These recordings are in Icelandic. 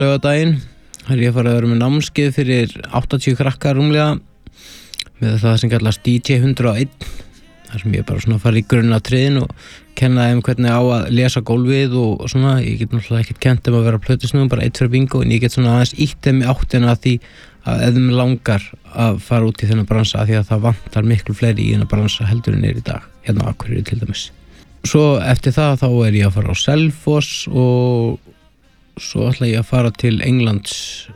laugardaginn ég að fara að vera með námskeið fyrir 80 krakkar rúmlega með það sem kallast DJ 101 þar sem ég bara svona fara í grunnatriðin og kenna þeim hvernig á að lesa gólfið og svona, ég get náttúrulega ekkert kennt að vera plötusnúðum, bara 1 fyrir bingo en ég get svona aðeins ítt þeim í áttina að því að ef þeim langar að fara út í þennan bransa að því að það vantar miklu fleiri í þennan bransa heldur en í dag, hérna á Akureyri til dæmis. Svo eftir það þá ég að fara á Selfoss og svo ætla ég að fara til Englands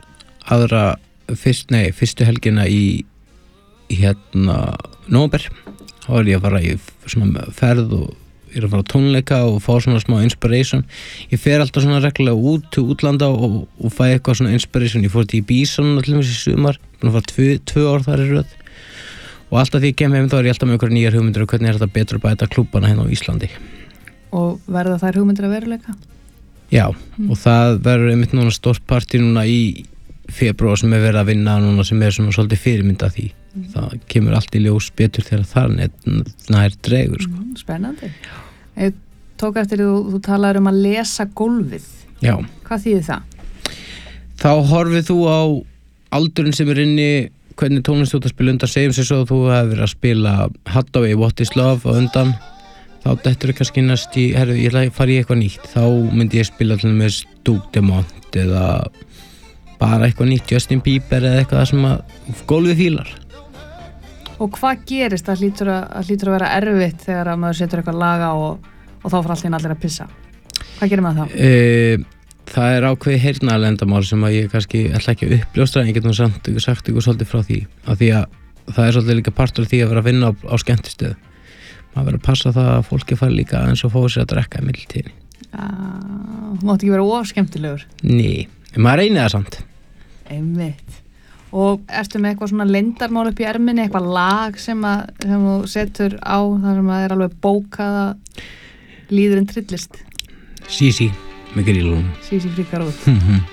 fyrstu helgina í hérna nóvember. Þá ég að fara í svona ferð og ég að fara á tónleika og fá svona smá inspiration. Ég fer alltaf svona reglulega út til útlanda og fæ eitthvað svona inspiration. Ég fór til Ibiza til dæmis í sumar, búin að fara 2 ár þar í röð. Og alltaf því ég kem heim þá ég alltaf með einhverjar nýjar hugmyndir og hvernig þetta betur að bæta klúbbana hérna á Íslandi. Og verða þær hugmyndir að veruleika? Já, og það verður einmitt núna stórt partí núna í febrúar sem verið að vinna núna sem svona svolítið fyrirmynda því. Það kemur allt í ljós betur þegar það nær dregur sko. Spennandi. Ég tók eftir þú talaður að lesa gólfið. Já. Hvað þýðir það? Þá horfið þú á aldurinn sem inni hvernig tónlist þú ert að spila undan, segjum sér svo að þú hefur verið að spila Hathaway What is Love og undan þá dettur þau kannski næst í ég ætla að fara í eitthvað nýtt þá myndi ég spila til með Duke Dumont eða bara eitthvað nýtt Justin Bieber eða eitthvað sem að gólfið fílar. Og hvað gerist? Það hlýtur að vera erfitt þegar að maður setur eitthvað lag á og þá fara allir allir að pissa. Hvað gerir maður þá? Það ákveðið heyrnarlendamál sem að ég kannski ætla ekki að uppljóstra en ég get nú sagt ykkur svolítið frá því af því að það svolítið líka partur af því að vera að vinna á skemmtistöð. Maður verður að passa það að fólki fari líka eins og fóðu sér að drekka í millitíðinni. Þú mátt ekki vera óskemmtilegur. Nei, en maður reynir það samt. Einmitt. Og ertu með eitthvað svona leyndarmál upp í erminni, eitthvað lag sem þú setur á þar sem það alveg bókað að líðurinn trillist? Sí, með grillum. Sí, fríkar út.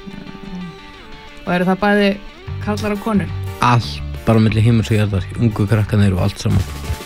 Og eru það bæði karlar og konur? Allt, bara milli himmels og jarðar, ungu krakkarnir og allt saman.